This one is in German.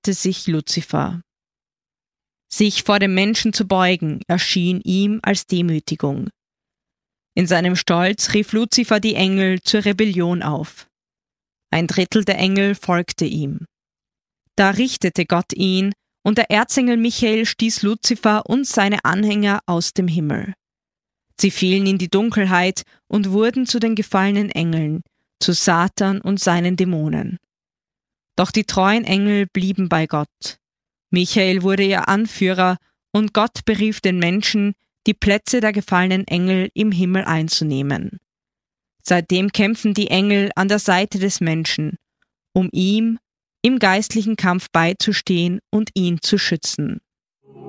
näherte sich Luzifer. Sich vor dem Menschen zu beugen, erschien ihm als Demütigung. In seinem Stolz rief Luzifer die Engel zur Rebellion auf. 1/3 der Engel folgte ihm. Da richtete Gott ihn, und der Erzengel Michael stieß Luzifer und seine Anhänger aus dem Himmel. Sie fielen in die Dunkelheit und wurden zu den gefallenen Engeln, zu Satan und seinen Dämonen. Doch die treuen Engel blieben bei Gott. Michael wurde ihr Anführer, und Gott berief den Menschen, die Plätze der gefallenen Engel im Himmel einzunehmen. Seitdem kämpfen die Engel an der Seite des Menschen, um ihm im geistlichen Kampf beizustehen und ihn zu schützen.